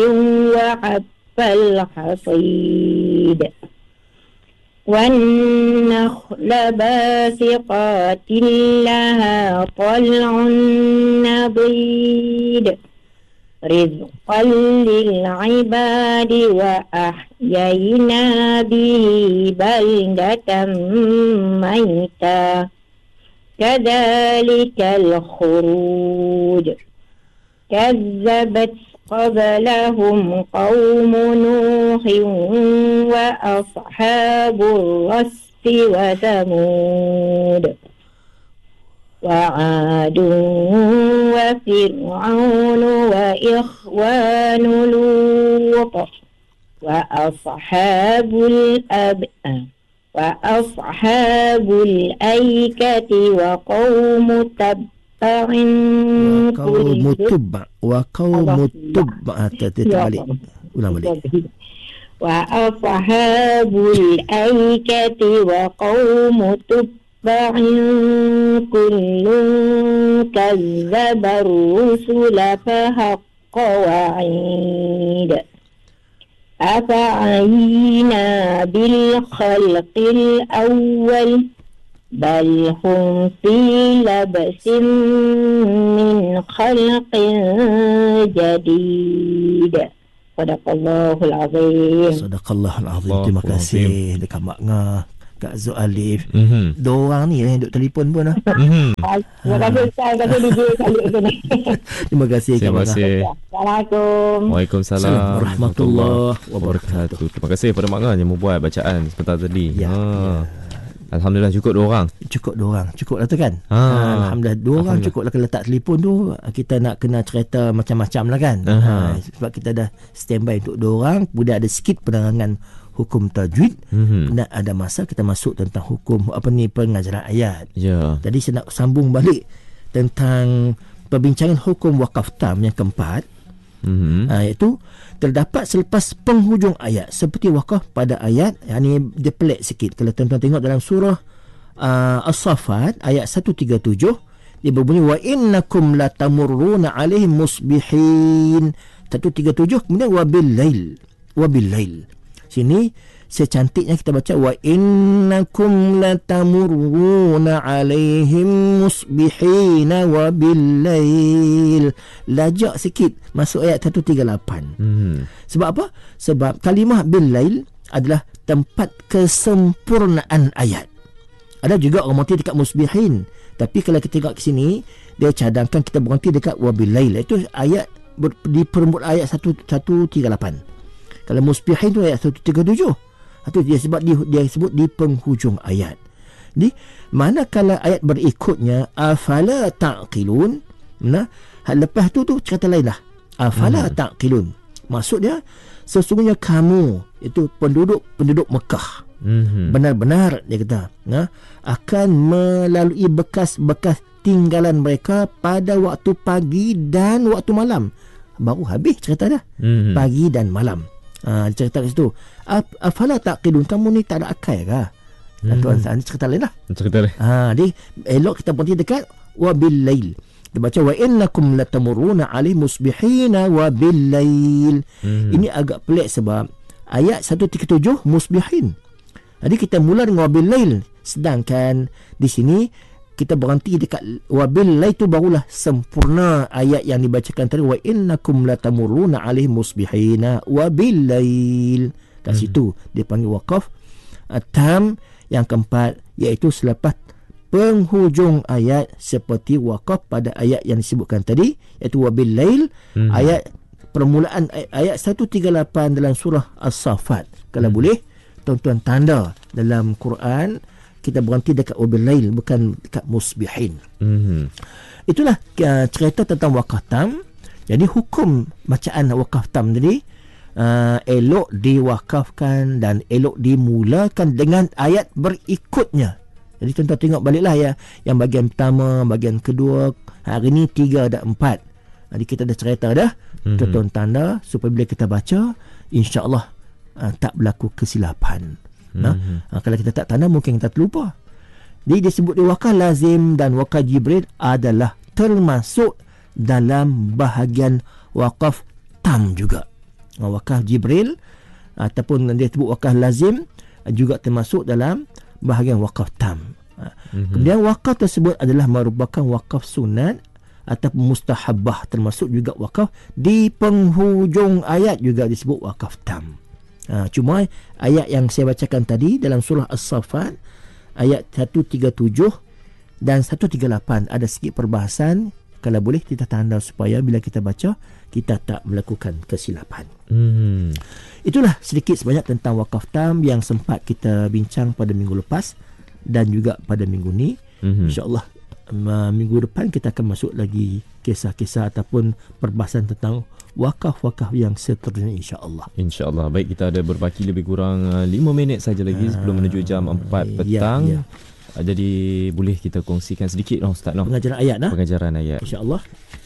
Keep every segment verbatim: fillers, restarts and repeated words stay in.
وحب الحصيد والنخل باسقات لها طلع نضيد رزقا للعباد وأحيينا به بلدة ميتا كذلك الخروج كذبت قبلهم قوم نوح وأصحاب الرس وثمود وعاد وفرعون وإخوان لوط وأصحاب الأب وأصحاب الأيكة وقوم تبع وقوم تبع وقوم تبع تتعلق ulang balik وأصحاب الأيكة وقوم تبع كل كذب الرسل فحق وعيد أفعينا بالخلق الأول بل هم في لبس من خلق جديد. Sadaqallahul Azim. Sadaqallahul Azim. Terima kasih dekat Mak Ngah, Kak Zul Alif. Mm-hmm. Diorang ni yang duk telefon pun lah. Mm-hmm. Terima kasih Ustaz. Terima kasih D J kali ni. Terima kasih Kak Mak Ngah. Assalamualaikum. Waalaikumsalam warahmatullahi wabarakatuh. Terima kasih kepada Mak Ngah yang membuat bacaan sebentar tadi. Ya, ha. ya. Alhamdulillah cukup dua orang. Cukup dua orang. Cukup lah tu kan. Ha. Alhamdulillah dua orang cukup lah. Kalau letak telefon tu kita nak kena cerita macam-macam lah kan. Ha. Sebab kita dah standby untuk dua orang. Kemudian ada sikit penerangan hukum tajwid. Mm-hmm. Kemudian ada masa kita masuk tentang hukum apa ni pengajaran ayat. Ya. Jadi saya nak sambung balik tentang perbincangan hukum wakaf tam yang keempat. Mm-hmm. Ha, iaitu terdapat selepas penghujung ayat seperti wakaf pada ayat yang ni dia pelik sikit. Kalau tuan-tuan tengok dalam surah uh, As-Saffat ayat seratus tiga puluh tujuh dia berbunyi wa innakum latamurruna alaihim musbihin seratus tiga puluh tujuh, kemudian wa bil lail wa bil lail. Sini secantiknya kita baca wa innakum latamurruna alaihim musbihina wa bil lail. Lajak sikit masuk ayat seratus tiga puluh lapan. Hmm. Sebab apa? Sebab kalimah bil lail adalah tempat kesempurnaan ayat. Ada juga orang berhenti dekat musbihin. Tapi kalau kita tengok ke sini, dia cadangkan kita berhenti dekat wa bil lail. Itu ayat ber, di permulaan ayat seratus tiga puluh lapan. Kalau musbihin tu ayat seratus tiga puluh tujuh. Itu dia sebab dia, dia sebut di penghujung ayat. Jadi manakala ayat berikutnya afala taqilun, nah lepas tu tu cerita lain lah. Afala hmm. taqilun. Maksud dia sesungguhnya kamu itu penduduk-penduduk Mekah. Hmm. Benar-benar dia kata, nah akan melalui bekas-bekas tinggalan mereka pada waktu pagi dan waktu malam. Baru habis cerita dah. Hmm. Pagi dan malam. Ha, cerita kat situ afala taqilun, kamu ni tak ada akal kah? Hmm. Tuan ini cerita lain lah. Cerita lain. Ha, jadi elok kita berhenti dekat wa bil lail. Dia baca wa innakum latamurruna alaihim musbihina wa bil lail. Hmm. Ini agak pelik sebab ayat seratus tiga puluh tujuh musbihin. Jadi kita mula dengan wa bil lail, sedangkan di sini kita berhenti dekat wabil lail tu barulah sempurna ayat yang dibacakan tadi wa innakum latamurruna alaihim musbihina wabil lail. Kat hmm. situ dia panggil waqaf tam yang keempat, iaitu selepas penghujung ayat seperti waqaf pada ayat yang disebutkan tadi iaitu wabil lail. Hmm. Ayat permulaan ayat seratus tiga puluh lapan dalam surah As-Saffat. Kalau hmm. boleh tuan-tuan tanda dalam Quran kita berhenti dekat wabil lail, bukan dekat musbihin. Mm-hmm. Itulah uh, cerita tentang wakaf tam. Jadi hukum bacaan wakaf tam tadi uh, elok diwakafkan dan elok dimulakan dengan ayat berikutnya. Jadi tuan-tuan tengok baliklah ya, yang bahagian pertama, bahagian kedua, hari ni tiga dan empat. Jadi kita dah cerita dah. Mm-hmm. Tuan-tuan tanda supaya bila kita baca insya-Allah uh, tak berlaku kesilapan. Nah, mm-hmm. ha, kalau kita tak tanda mungkin kita terlupa. Jadi disebut di wakaf lazim dan wakaf jibril adalah termasuk dalam bahagian wakaf tam juga. uh, wakaf Jibril ataupun dia sebut wakaf lazim uh, juga termasuk dalam bahagian wakaf tam. Uh, mm-hmm. Kemudian wakaf tersebut adalah merupakan wakaf sunat ataupun mustahabah, termasuk juga wakaf di penghujung ayat juga disebut wakaf tam. Uh, cuma ayat yang saya bacakan tadi dalam surah As-Saffat ayat seratus tiga puluh tujuh dan seratus tiga puluh lapan ada sikit perbahasan. Kalau boleh kita tanda supaya bila kita baca kita tak melakukan kesilapan. Hmm. Itulah sedikit sebanyak tentang wakaf tam yang sempat kita bincang pada minggu lepas dan juga pada minggu ni. Hmm. InsyaAllah uh, minggu depan kita akan masuk lagi kisah-kisah ataupun perbahasan tentang wakaf-wakaf yang seterusnya, insya-Allah. Insya-Allah. Baik, kita ada berbaki lebih kurang uh, lima minit saja lagi sebelum menuju jam empat petang. Ya, ya. Uh, jadi boleh kita kongsikan sedikit noh Ustaz noh. Pengajaran ayat nah. Pengajaran ayat. Insya-Allah.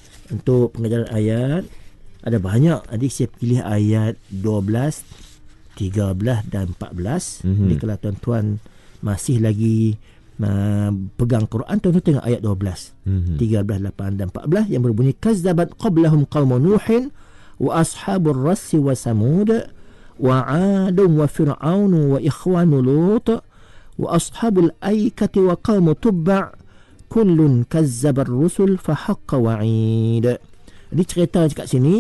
Untuk pengajaran ayat ada banyak. Adik saya pilih ayat dua belas, tiga belas dan empat belas. Mm-hmm. Jadi kalau tuan-tuan masih lagi uh, pegang Quran, tuan-tuan tengok ayat dua belas, mm-hmm. tiga belas, lapan dan empat belas yang berbunyi kazzabat qablahum qaumun nuhin wa ashabur rassi wa samud wa 'adun wa fir'aun wa ikhwanu lut wa ashabul aikati wa qaumu tubba' kullun kazzabar rusul fa haqqa wa'id. Jadi cerita dekat sini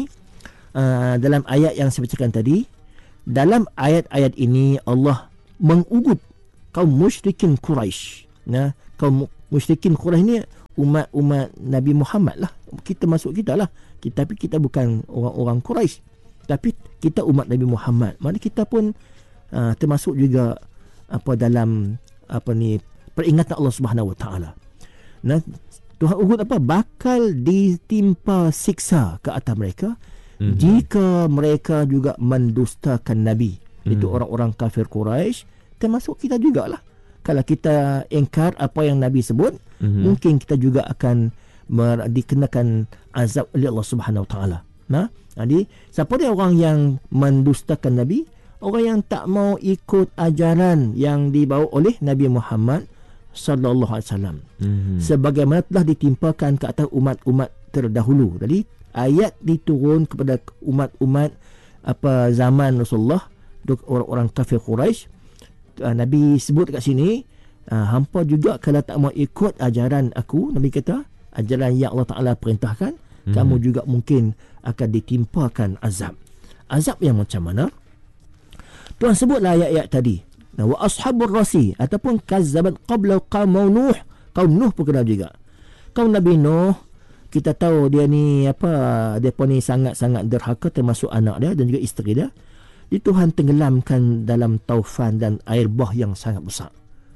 uh, dalam ayat yang saya bacakan tadi, dalam ayat-ayat ini Allah mengugut kaum musyrikin Quraisy. Nah, kaum musyrikin Quraisy ni umat-umat Nabi Muhammad lah. Kita masuk kita lah. Kita, tapi kita bukan orang-orang Quraisy. Tapi kita umat Nabi Muhammad. Mana kita pun uh, termasuk juga apa dalam apa ni peringatan Allah Subhanahu Wa Taala. Nah, Tuhan ugut apa? Bakal ditimpa siksa ke atas mereka mm-hmm. jika mereka juga mendustakan Nabi. Mm-hmm. Itu orang-orang kafir Quraisy, termasuk kita jugalah. Kalau kita ingkar apa yang Nabi sebut, mm-hmm. mungkin kita juga akan mer- dikenakan azab oleh Allah Subhanahu Wa Taala. Nah, jadi siapa dia orang yang mendustakan Nabi? Orang yang tak mau ikut ajaran yang dibawa oleh Nabi Muhammad sallallahu alaihi wasallam. Mm-hmm. Sebagaimana telah ditimpakan ke atas umat-umat terdahulu. Jadi ayat diturun kepada umat-umat apa zaman Rasulullah, orang-orang kafir Quraisy. Nabi sebut kat sini, hampa juga kalau tak mau ikut ajaran aku, Nabi kata, ajaran yang Allah Taala perintahkan, mm-hmm. kamu juga mungkin akan ditimpakan azab. Azab yang macam mana? Tuhan sebutlah ayat-ayat tadi. Nah, wa ashabur rasi ataupun kazzabat qabla qaum Nuh. Kaum Nuh pun kena juga. Kaum Nabi Nuh, kita tahu dia ni apa, dia pun ni sangat-sangat derhaka, termasuk anak dia dan juga isteri dia. Di Tuhan tenggelamkan dalam taufan dan air bah yang sangat besar.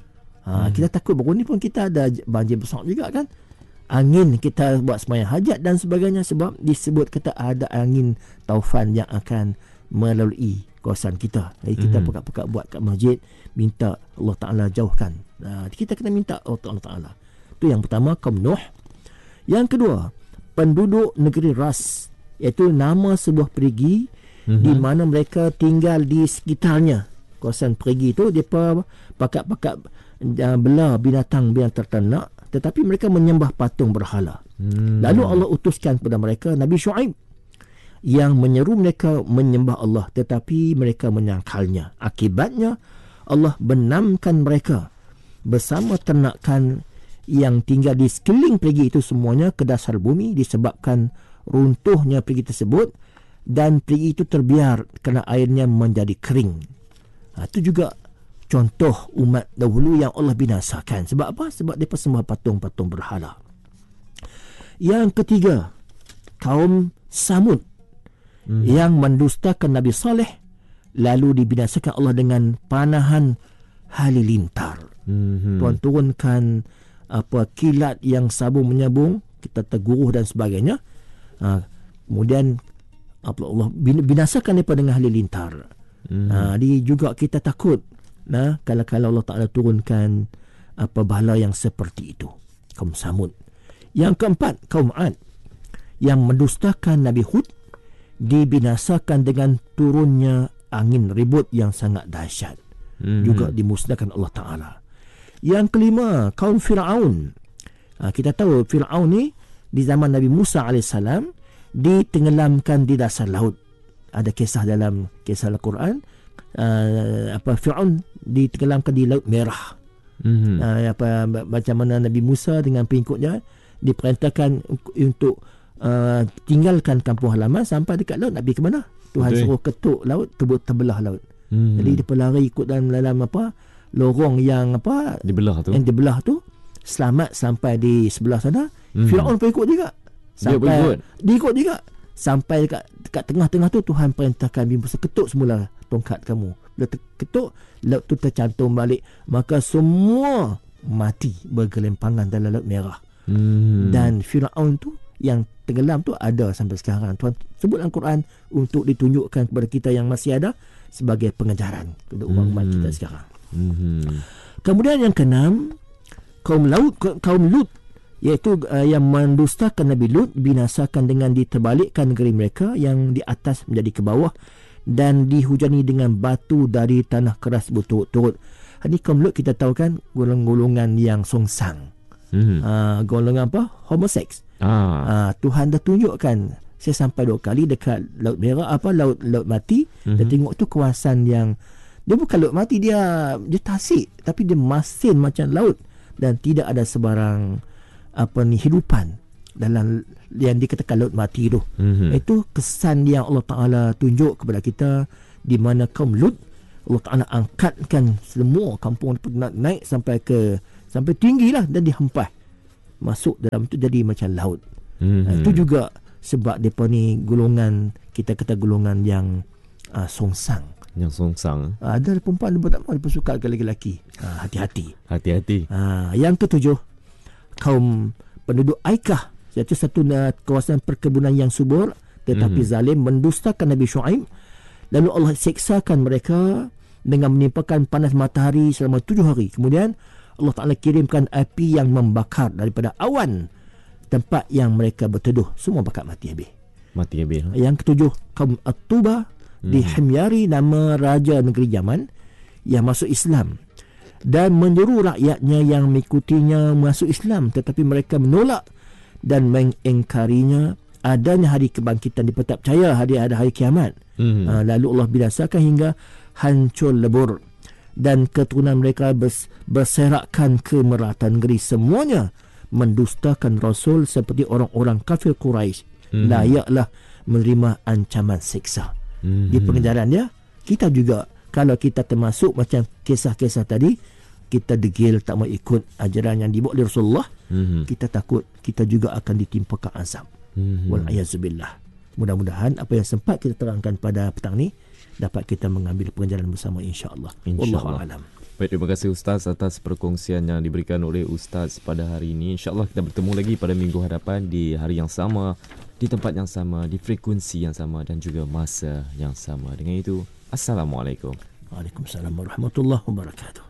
Ha, hmm. Kita takut baru ni pun kita ada banjir besar juga kan. Angin kita buat sembahyang hajat dan sebagainya sebab disebut kata ada angin taufan yang akan melalui kawasan kita. Jadi kita mm-hmm. pekat-pekat buat kat masjid, minta Allah Ta'ala jauhkan. Nah, kita kena minta Allah Ta'ala. Itu yang pertama, kaum Nuh. Yang kedua, penduduk negeri Ras, iaitu nama sebuah perigi mm-hmm. di mana mereka tinggal di sekitarnya. Kawasan perigi itu, mereka pakat-pakat uh, bela binatang-binatang ternak, tetapi mereka menyembah patung berhala. Mm. Lalu Allah utuskan kepada mereka Nabi Syuaib yang menyeru mereka menyembah Allah, tetapi mereka menyangkalnya. Akibatnya Allah benamkan mereka bersama ternakan yang tinggal di sekeliling perigi itu semuanya ke dasar bumi disebabkan runtuhnya perigi tersebut, dan perigi itu terbiar kerana airnya menjadi kering. Ha, itu juga contoh umat dahulu yang Allah binasakan. Sebab apa? Sebab mereka sembah patung-patung berhala. Yang ketiga, kaum Samud Hmm. yang mendustakan Nabi Saleh, lalu dibinasakan Allah dengan panahan halilintar. Hmm. Tuhan turunkan apa kilat yang sabung menyambung, kita terguruh dan sebagainya. Ha, kemudian apa Allah binasakan mereka dengan halilintar. Hmm. Ha, dia juga kita takut nah kalau kalau Allah Taala turunkan apa bala yang seperti itu. Kaum Samud. Yang keempat, kaum Ad yang mendustakan Nabi Hud, dibinasakan dengan turunnya angin ribut yang sangat dahsyat. Mm-hmm. Juga dimusnahkan Allah Ta'ala. Yang kelima, kaum Fir'aun. Ha, kita tahu Fir'aun ni di zaman Nabi Musa alaihissalam ditenggelamkan di dasar laut. ada kisah dalam kisah Al-Quran, uh, apa Fir'aun ditenggelamkan di Laut Merah. Mm-hmm. Uh, apa macam mana Nabi Musa dengan pengikutnya diperintahkan untuk uh, tinggalkan kampung halaman sampai dekat laut. Nak pergi ke mana? Tuhan okay. suruh ketuk laut, terbelah laut. Mm-hmm. Jadi dia pelari ikut dalam dalam apa lorong yang apa dibelah tu. Yang dibelah tu selamat sampai di sebelah sana. Mm-hmm. Fir'aun pun ikut juga. Sampai dia ikut. Dia ikut juga. Sampai dekat, dekat tengah-tengah tu Tuhan perintahkan Nabi Musa ketuk semula tongkat kamu. Bila ketuk, laut tu tercantum balik, maka semua mati bergelimpangan dalam Laut Merah. Hmm. Dan Firaun tu yang tenggelam tu ada sampai sekarang. Tuhan sebut dalam Quran untuk ditunjukkan kepada kita yang masih ada sebagai pengajaran kepada umat-umat hmm. kita sekarang. Hmm. Kemudian yang keenam, kaum Lut, kaum Lut iaitu uh, yang mendustakan Nabi Lut binasakan dengan diterbalikkan negeri mereka yang di atas menjadi ke bawah dan dihujani dengan batu dari tanah keras berturut-turut. Ini kaum Lut kita tahu kan golongan-golongan yang songsang. Mm-hmm. Uh, golongan apa? Homoseks. Ah. Uh, Tuhan dah tunjukkan. Saya sampai dua kali dekat Laut Merah, apa Laut Laut Mati. Mm-hmm. Dan tengok tu kawasan yang dia bukan laut mati, dia dia tasik tapi dia masin macam laut dan tidak ada sebarang apa ni hidupan dalam yang dikatakan laut mati tu. Mm-hmm. Itu kesan yang Allah Taala tunjuk kepada kita di mana kaum Lut Allah Taala angkatkan semua kampung nak naik sampai ke sampai tinggilah dan dihempas masuk dalam tu jadi macam laut. Mm-hmm. Itu juga sebab depa ni golongan kita kata golongan yang uh, songsang. Yang songsang. Uh, ada perempuan dia tak mau dia suka lelaki. Uh, hati-hati. Hati-hati. Uh, yang ketujuh, kaum penduduk Aikah, iaitu satu kawasan perkebunan yang subur tetapi mm-hmm. zalim, mendustakan Nabi Shu'aib. Lalu Allah seksakan mereka dengan menimpakan panas matahari selama tujuh hari. Kemudian Allah Ta'ala kirimkan api yang membakar daripada awan tempat yang mereka berteduh. Semua bakar mati habis. Mati habis. Ha? Yang ketujuh, kaum At-Tuba mm-hmm. di Himyari, nama raja negeri Yaman yang masuk Islam dan menyeru rakyatnya yang mengikutinya masuk Islam, tetapi mereka menolak dan mengingkarinya adanya hari kebangkitan. Di tak percaya hari ada hari kiamat. Mm-hmm. Uh, lalu Allah binasakan hingga hancur lebur dan keturunan mereka bers- berserakan ke merata negeri. Semuanya mendustakan Rasul seperti orang-orang kafir Quraisy. Mm-hmm. Layaklah menerima ancaman siksa. Mm-hmm. Di pengejaran dia, kita juga kalau kita termasuk macam kisah-kisah tadi, kita degil tak mau ikut ajaran yang dibawa oleh Rasulullah, mm-hmm. kita takut kita juga akan ditimpakan azab. Mm-hmm. Wal-ayazubillah. Mudah-mudahan apa yang sempat kita terangkan pada petang ni dapat kita mengambil pengajaran bersama, insya-Allah. Wallahu a'lam. Baik, terima kasih Ustaz atas perkongsian yang diberikan oleh Ustaz pada hari ini. InsyaAllah kita bertemu lagi pada minggu hadapan di hari yang sama, di tempat yang sama, di frekuensi yang sama dan juga masa yang sama. Dengan itu, Assalamualaikum. Waalaikumsalam warahmatullahi wabarakatuh.